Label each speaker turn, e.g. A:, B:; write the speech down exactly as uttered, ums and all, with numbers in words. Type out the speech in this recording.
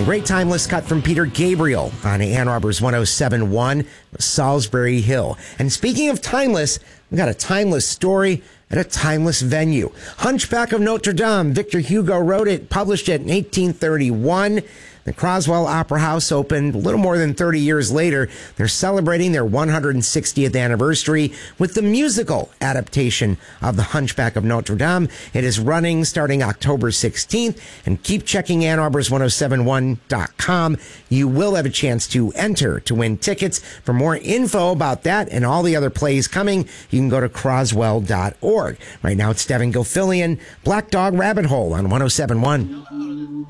A: A great timeless cut from Peter Gabriel on Ann Arbor's one oh seven point one, Salisbury Hill. And speaking of timeless, we got a timeless story at a timeless venue. Hunchback of Notre Dame. Victor Hugo wrote it, published it in eighteen thirty-one. The Croswell Opera House opened a little more than thirty years later. They're celebrating their one hundred sixtieth anniversary with the musical adaptation of The Hunchback of Notre Dame. It is running starting October sixteenth, and keep checking Ann Arbor's one oh seven one dot com. You will have a chance to enter to win tickets. For more info about that and all the other plays coming, you can go to croswell dot org. Right now it's Devin Gilfillian, Black Dog Rabbit Hole on one oh seven point one.